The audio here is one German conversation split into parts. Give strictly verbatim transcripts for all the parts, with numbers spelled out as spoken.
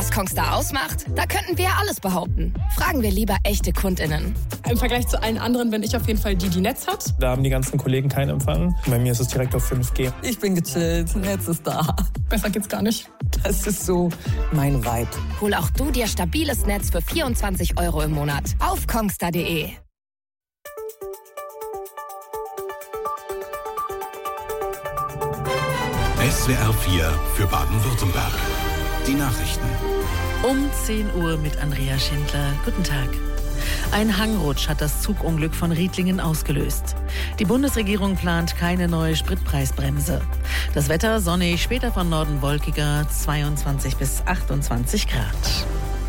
Was Kongstar ausmacht? Da könnten wir alles behaupten. Fragen wir lieber echte KundInnen. Im Vergleich zu allen anderen bin ich auf jeden Fall die, die Netz hat. Da haben die ganzen Kollegen keinen Empfang. Bei mir ist es direkt auf fünf G. Ich bin gechillt, Netz ist da. Besser geht's gar nicht. Das ist so mein Vibe. Hol auch du dir stabiles Netz für vierundzwanzig Euro im Monat auf kongstar punkt de. S W R vier für Baden-Württemberg. Die Nachrichten. Um zehn Uhr mit Andrea Schindler. Guten Tag. Ein Hangrutsch hat das Zugunglück von Riedlingen ausgelöst. Die Bundesregierung plant keine neue Spritpreisbremse. Das Wetter sonnig, später von Norden wolkiger, zweiundzwanzig bis achtundzwanzig Grad.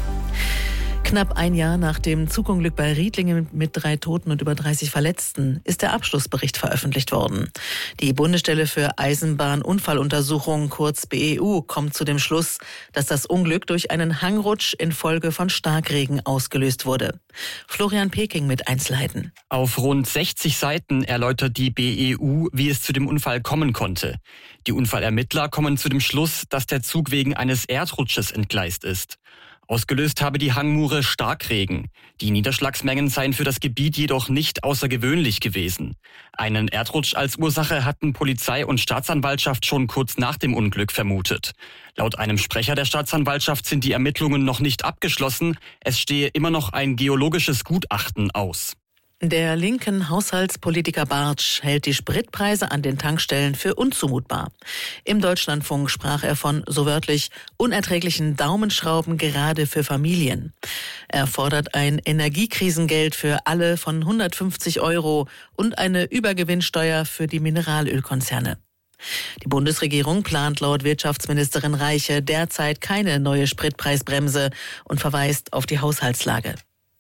Knapp ein Jahr nach dem Zugunglück bei Riedlingen mit drei Toten und über dreißig Verletzten ist der Abschlussbericht veröffentlicht worden. Die Bundesstelle für Eisenbahnunfalluntersuchung, kurz B E U, kommt zu dem Schluss, dass das Unglück durch einen Hangrutsch infolge von Starkregen ausgelöst wurde. Florian Peking mit Einzelheiten. Auf rund sechzig Seiten erläutert die B E U, wie es zu dem Unfall kommen konnte. Die Unfallermittler kommen zu dem Schluss, dass der Zug wegen eines Erdrutsches entgleist ist. Ausgelöst habe die Hangmure Starkregen. Die Niederschlagsmengen seien für das Gebiet jedoch nicht außergewöhnlich gewesen. Einen Erdrutsch als Ursache hatten Polizei und Staatsanwaltschaft schon kurz nach dem Unglück vermutet. Laut einem Sprecher der Staatsanwaltschaft sind die Ermittlungen noch nicht abgeschlossen. Es stehe immer noch ein geologisches Gutachten aus. Der linken Haushaltspolitiker Bartsch hält die Spritpreise an den Tankstellen für unzumutbar. Im Deutschlandfunk sprach er von, so wörtlich, unerträglichen Daumenschrauben gerade für Familien. Er fordert ein Energiekrisengeld für alle von hundertfünfzig Euro und eine Übergewinnsteuer für die Mineralölkonzerne. Die Bundesregierung plant laut Wirtschaftsministerin Reiche derzeit keine neue Spritpreisbremse und verweist auf die Haushaltslage.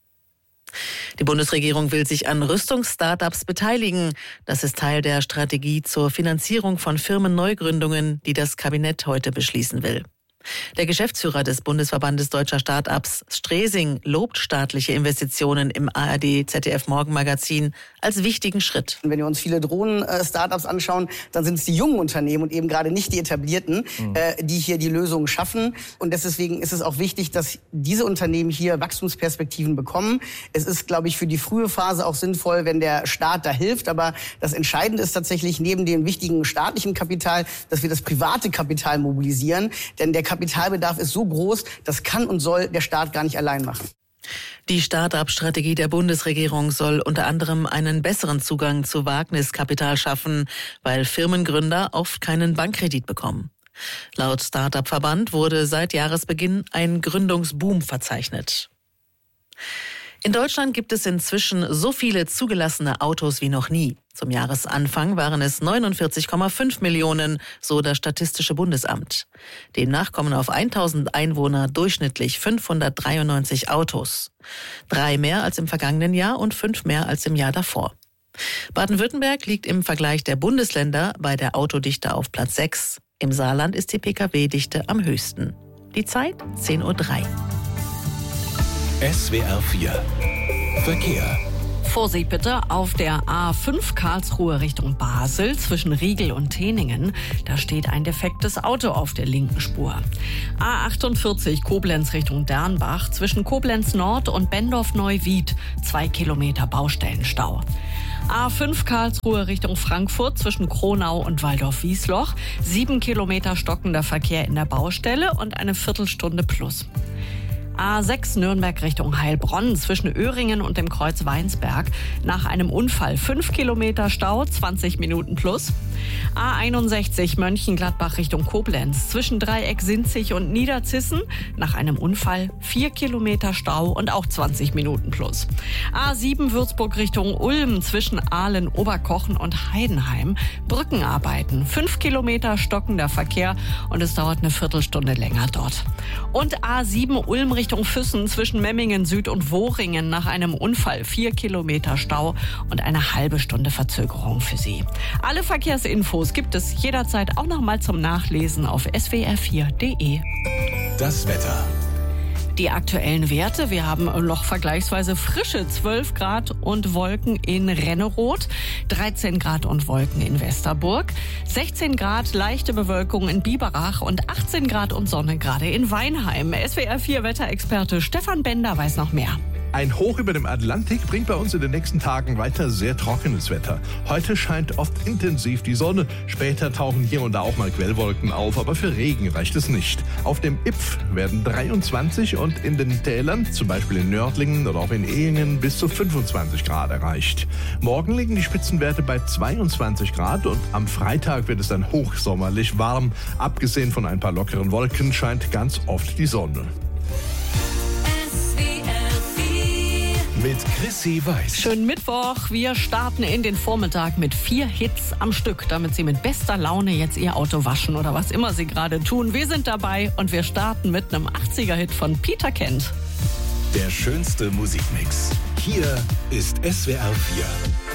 Die Bundesregierung will sich an Rüstungsstartups beteiligen. Das ist Teil der Strategie zur Finanzierung von Firmenneugründungen, die das Kabinett heute beschließen will. Der Geschäftsführer des Bundesverbandes Deutscher Start-ups, Stresing, lobt staatliche Investitionen im A R D-Z D F-Morgenmagazin als wichtigen Schritt. Wenn wir uns viele Drohnen-Startups anschauen, dann sind es die jungen Unternehmen und eben gerade nicht die etablierten, mhm. äh, die hier die Lösungen schaffen. Und deswegen ist es auch wichtig, dass diese Unternehmen hier Wachstumsperspektiven bekommen. Es ist, glaube ich, für die frühe Phase auch sinnvoll, wenn der Staat da hilft. Aber das Entscheidende ist tatsächlich neben dem wichtigen staatlichen Kapital, dass wir das private Kapital mobilisieren. Denn der Kapitalbedarf ist so groß, das kann und soll der Staat gar nicht allein machen. Die Start-up-Strategie der Bundesregierung soll unter anderem einen besseren Zugang zu Wagniskapital schaffen, weil Firmengründer oft keinen Bankkredit bekommen. Laut Start-up-Verband wurde seit Jahresbeginn ein Gründungsboom verzeichnet. In Deutschland gibt es inzwischen so viele zugelassene Autos wie noch nie. Zum Jahresanfang waren es neunundvierzig Komma fünf Millionen, so das Statistische Bundesamt. Demnach kommen auf tausend Einwohner durchschnittlich fünfhundertdreiundneunzig Autos. Drei mehr als im vergangenen Jahr und fünf mehr als im Jahr davor. Baden-Württemberg liegt im Vergleich der Bundesländer bei der Autodichte auf Platz sechs. Im Saarland ist die Pkw Dichte am höchsten. Die Zeit zehn Uhr drei. S W R vier Verkehr. Vorsicht bitte auf der A fünf Karlsruhe Richtung Basel zwischen Riegel und Teningen. Da steht ein defektes Auto auf der linken Spur. A achtundvierzig Koblenz Richtung Dernbach zwischen Koblenz Nord und Bendorf-Neuwied. Zwei Kilometer Baustellenstau. A fünf Karlsruhe Richtung Frankfurt zwischen Kronau und Waldorf-Wiesloch. Sieben Kilometer stockender Verkehr in der Baustelle und eine Viertelstunde plus. A sechs Nürnberg Richtung Heilbronn zwischen Öhringen und dem Kreuz Weinsberg. Nach einem Unfall fünf Kilometer Stau, zwanzig Minuten plus. A einundsechzig Mönchengladbach Richtung Koblenz zwischen Dreieck Sinzig und Niederzissen. Nach einem Unfall vier Kilometer Stau und auch zwanzig Minuten plus. A sieben Würzburg Richtung Ulm zwischen Aalen, Oberkochen und Heidenheim. Brückenarbeiten, fünf Kilometer stockender Verkehr und es dauert eine Viertelstunde länger dort. Und A sieben Ulm Richtung Richtung Füssen zwischen Memmingen Süd und Wohringen nach einem Unfall. Vier Kilometer Stau und eine halbe Stunde Verzögerung für Sie. Alle Verkehrsinfos gibt es jederzeit auch noch mal zum Nachlesen auf S W R vier Punkt de. Das Wetter. Die aktuellen Werte, wir haben noch vergleichsweise frische zwölf Grad und Wolken in Renneroth, dreizehn Grad und Wolken in Westerburg, sechzehn Grad leichte Bewölkung in Biberach und achtzehn Grad und Sonne gerade in Weinheim. S W R vier Wetterexperte Stefan Bender weiß noch mehr. Ein Hoch über dem Atlantik bringt bei uns in den nächsten Tagen weiter sehr trockenes Wetter. Heute scheint oft intensiv die Sonne. Später tauchen hier und da auch mal Quellwolken auf, aber für Regen reicht es nicht. Auf dem Ypf werden dreiundzwanzig und in den Tälern, zum Beispiel in Nördlingen oder auch in Ehingen, bis zu fünfundzwanzig Grad erreicht. Morgen liegen die Spitzenwerte bei zweiundzwanzig Grad und am Freitag wird es dann hochsommerlich warm. Abgesehen von ein paar lockeren Wolken scheint ganz oft die Sonne. Mit Chrissy Weiß. Schönen Mittwoch. Wir starten in den Vormittag mit vier Hits am Stück, damit Sie mit bester Laune jetzt Ihr Auto waschen oder was immer Sie gerade tun. Wir sind dabei und wir starten mit einem achtziger-Hit von Peter Kent. Der schönste Musikmix. Hier ist S W R vier.